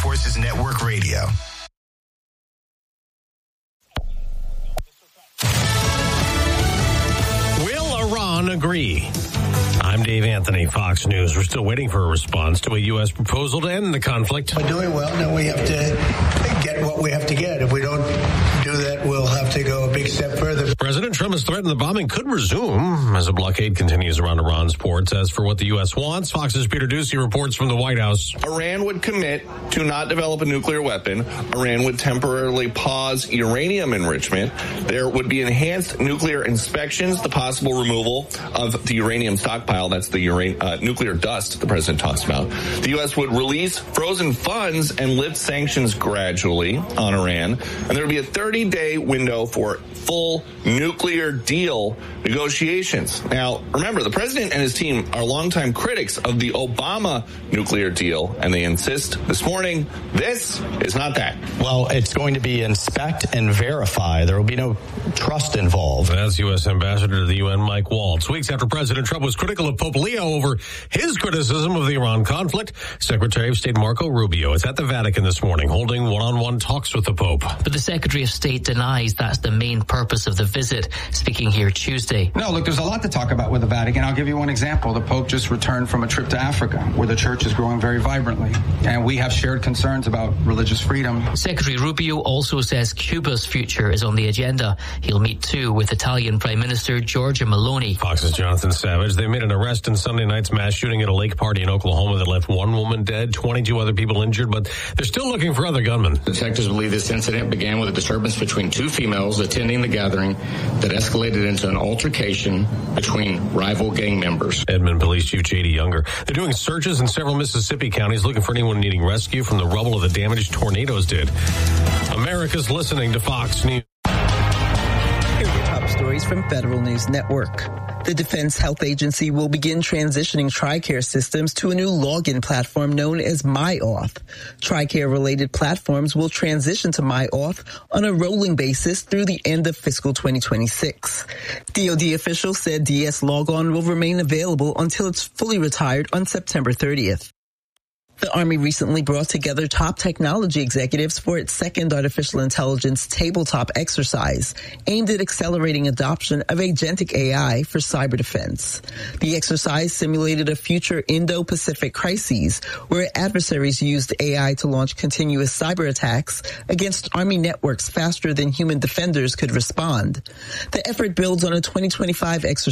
Forces Network Radio. Will Iran agree? I'm Dave Anthony, Fox News. We're still waiting for a response to a U.S. proposal to end the conflict. We're doing well. Now we have to get what we have to get. If we don't do that, we'll have to go a big step further. President Trump has threatened the bombing could resume as a blockade continues around Iran's ports. As for what the U.S. wants, Fox's Peter Doocy reports from the White House. Iran would commit to not develop a nuclear weapon. Iran would temporarily pause uranium enrichment. There would be enhanced nuclear inspections, the possible removal of the uranium stockpile. That's the nuclear dust the president talks about. The U.S. would release frozen funds and lift sanctions gradually on Iran. And there would be a 30-day window for full nuclear deal negotiations. Now, remember, the president and his team are longtime critics of the Obama nuclear deal, and they insist this morning this is not that. Well, it's going to be inspect and verify. There will be no trust involved. That's U.S. Ambassador to the UN, Mike Waltz. Weeks after President Trump was critical of Pope Leo over his criticism of the Iran conflict, Secretary of State Marco Rubio is at the Vatican this morning holding one-on-one talks with the Pope. But the Secretary of State denies that's the main purpose of the visit, speaking here Tuesday. No, look, there's a lot to talk about with the Vatican. I'll give you one example. The Pope just returned from a trip to Africa, where the church is growing very vibrantly, and we have shared concerns about religious freedom. Secretary Rubio also says Cuba's future is on the agenda. He'll meet too with Italian Prime Minister Giorgia Meloni. Fox's Jonathan Savage. They made an arrest in Sunday night's mass shooting at a lake party in Oklahoma that left one woman dead, 22 other people injured, but they're still looking for other gunmen. Detectives believe this incident began with a disturbance between two females attending the gathering that escalated into an altercation between rival gang members. Edmond Police Chief J.D. Younger. They're doing searches in several Mississippi counties looking for anyone needing rescue from the rubble of the damage tornadoes did. America's listening to Fox News. Here are the top stories from Federal News Network. The Defense Health Agency will begin transitioning TRICARE systems to a new login platform known as MyAuth. TRICARE-related platforms will transition to MyAuth on a rolling basis through the end of fiscal 2026. DoD officials said DS Logon will remain available until it's fully retired on September 30th. The Army recently brought together top technology executives for its second artificial intelligence tabletop exercise aimed at accelerating adoption of agentic AI for cyber defense. The exercise simulated a future Indo-Pacific crisis where adversaries used AI to launch continuous cyber attacks against Army networks faster than human defenders could respond. The effort builds on a 2025 exercise